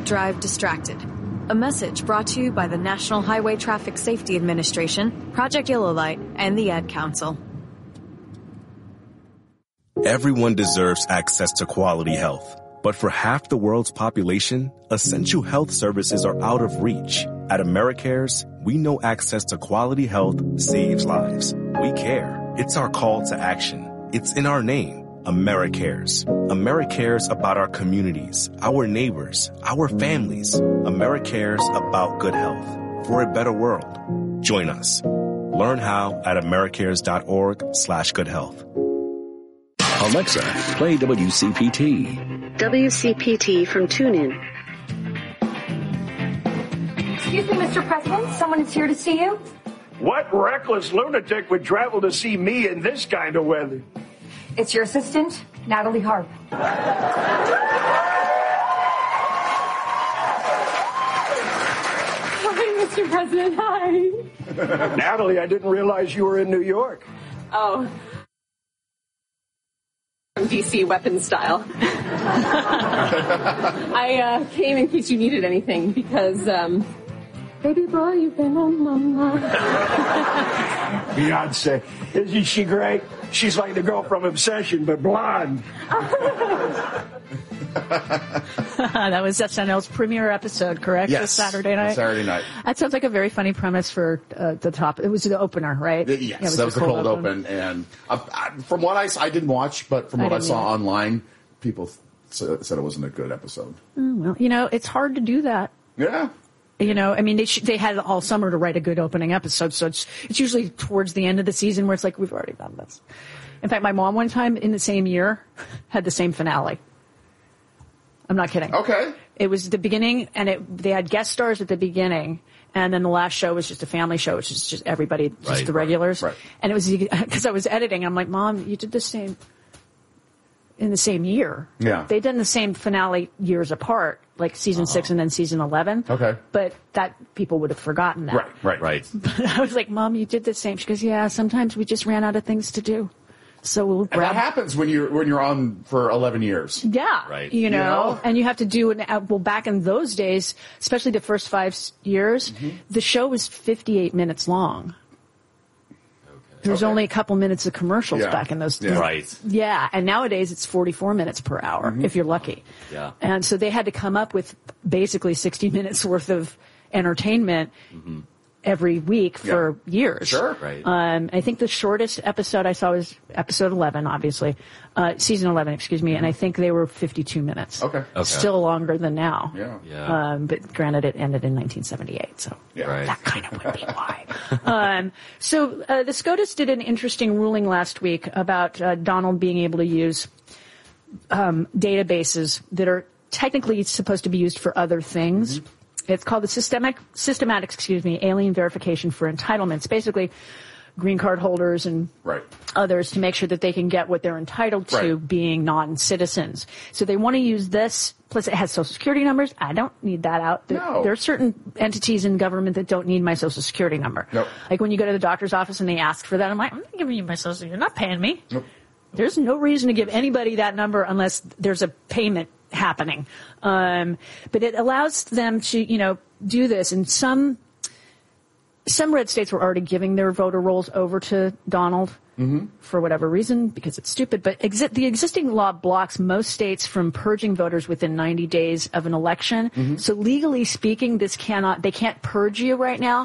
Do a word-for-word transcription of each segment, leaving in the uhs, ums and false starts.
drive distracted. A message brought to you by the National Highway Traffic Safety Administration, Project Yellow Light, and the Ad Council. Everyone deserves access to quality health. But for half the world's population, essential health services are out of reach. At AmeriCares, we know access to quality health saves lives. We care. It's our call to action. It's in our name, AmeriCares. AmeriCares about our communities, our neighbors, our families. AmeriCares about good health for a better world. Join us. Learn how at americares.org slash good health. Alexa, play W C P T. W C P T from TuneIn. Excuse me, Mister President. Someone is here to see you. What reckless lunatic would travel to see me in this kind of weather? It's your assistant, Natalie Harp. Hi, Mister President. Hi. Natalie, I didn't realize you were in New York. Oh. D C weapon style. I uh, came in case you needed anything because, um, baby boy, you've been on my mind. Beyonce, isn't she great? She's like the girl from Obsession, but blonde. That was S N L's premiere episode, correct? Yes. This Saturday night? Saturday night. That sounds like a very funny premise for uh, the top. It was the opener, right? Yes, yeah, was that was the cold, cold open. open. And uh, I, from what I, I didn't watch, but from what I, I saw either. online, people said, said it wasn't a good episode. Mm, well, you know, it's hard to do that. Yeah. You know, I mean, they sh- they had all summer to write a good opening episode, so it's it's usually towards the end of the season where it's like, we've already done this. In fact, my mom one time in the same year had the same finale. I'm not kidding. Okay. It was the beginning, and it they had guest stars at the beginning, and then the last show was just a family show, which is just everybody, just right, the regulars. Right. And it was because I was editing. I'm like, Mom, you did the same in the same year. Yeah. They'd done the same finale years apart, like season uh-huh. six and then season eleven. Okay. But that people would have forgotten that. Right, right, right. But I was like, Mom, you did the same. She goes, yeah, sometimes we just ran out of things to do. So we'll grab. And that happens when you're when you're on for eleven years. Yeah, right. You know, you know? And you have to do an well. Back in those days, especially the first five years, mm-hmm. the show was fifty-eight minutes long. Okay. There was okay. only a couple minutes of commercials yeah. back in those days. Yeah. Right. Yeah, and nowadays it's forty-four minutes per hour mm-hmm. if you're lucky. Yeah. And so they had to come up with basically sixty minutes worth of entertainment. Mm-hmm. every week for yeah. years. Sure. Right. Um, I think the shortest episode I saw was episode eleven, obviously. Uh, season eleven, excuse me, and I think they were fifty-two minutes. Okay. okay. Still longer than now. Yeah. yeah. Um, but granted, it ended in nineteen seventy-eight, so yeah. right. that kind of would be why. um, so uh, the SCOTUS did an interesting ruling last week about uh, Donald being able to use um, databases that are technically supposed to be used for other things. Mm-hmm. It's called the systemic, systematic, excuse me, alien verification for entitlements. Basically, green card holders and right. others to make sure that they can get what they're entitled to right. being non-citizens. So they want to use this. Plus, it has social security numbers. I don't need that out. There, no. there are certain entities in government that don't need my social security number. Nope. Like when you go to the doctor's office and they ask for that, I'm like, I'm not giving you my social security. You're not paying me. Nope. There's no reason to give anybody that number unless there's a payment happening. Um, but it allows them to, you know, do this. And some, some red states were already giving their voter rolls over to Donald mm-hmm. for whatever reason, because it's stupid. But exi- the existing law blocks most states from purging voters within ninety days of an election. Mm-hmm. So legally speaking, this cannot, they can't purge you right now,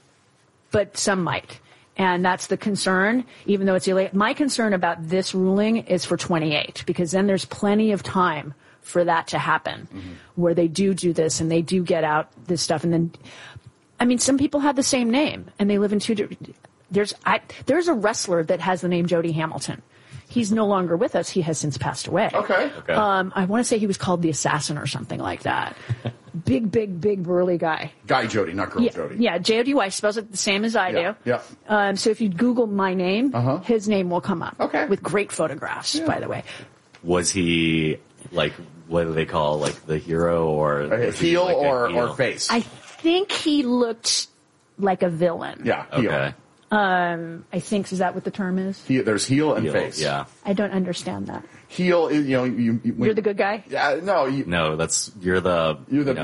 but some might. And that's the concern, even though it's illegal. My concern about this ruling is for twenty-eight, because then there's plenty of time for that to happen, mm-hmm. where they do do this and they do get out this stuff. And then, I mean, some people have the same name and they live in two different, there's, I, there's a wrestler that has the name Jody Hamilton. He's no longer with us. He has since passed away. Okay. okay. Um, I want to say he was called the Assassin or something like that. big, big, big burly guy. Guy Jody, not girl yeah, Jody. Yeah, J O D Y, spells it the same as I yeah, do. Yeah. Um, so if you Google my name, uh-huh. his name will come up. Okay. With great photographs, yeah. by the way. Was he, like, what do they call, like, the hero or... A heel like or, a heel? or face? I think he looked like a villain. Yeah, heel. Okay. Um, I think, is that what the term is? He, there's heel and heel, face. Yeah. I don't understand that. Heel is, you know, you... you when, You're the good guy? Yeah, no. You, no, that's, you're the... You're the, you know,